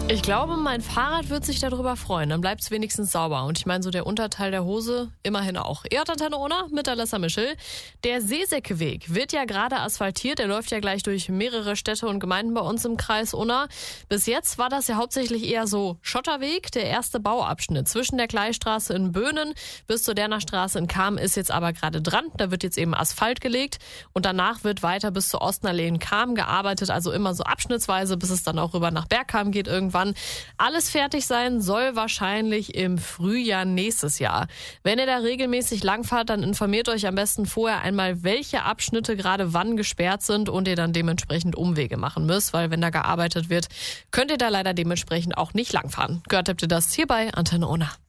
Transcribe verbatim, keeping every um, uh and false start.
Ich glaube, mein Fahrrad wird sich darüber freuen. Dann bleibt es wenigstens sauber. Und ich meine, so der Unterteil der Hose immerhin auch. Ihr hört Antenne Unna mit Alessa Mischel. Der Seesäckeweg wird ja gerade asphaltiert. Der läuft ja gleich durch mehrere Städte und Gemeinden bei uns im Kreis Unna. Bis jetzt war das ja hauptsächlich eher so Schotterweg. Der erste Bauabschnitt zwischen der Gleichstraße in Böhnen bis zur Derner Straße in Cham ist jetzt aber gerade dran. Da wird jetzt eben Asphalt gelegt. Und danach wird weiter bis zur Ostenallee in Cham gearbeitet. Also immer so abschnittsweise, bis es dann auch rüber nach Bergcham geht irgendwann. Alles fertig sein soll wahrscheinlich im Frühjahr nächstes Jahr. Wenn ihr da regelmäßig langfahrt, dann informiert euch am besten vorher einmal, welche Abschnitte gerade wann gesperrt sind und ihr dann dementsprechend Umwege machen müsst, weil wenn da gearbeitet wird, könnt ihr da leider dementsprechend auch nicht langfahren. Gehört habt ihr das hier bei Antenne Unna.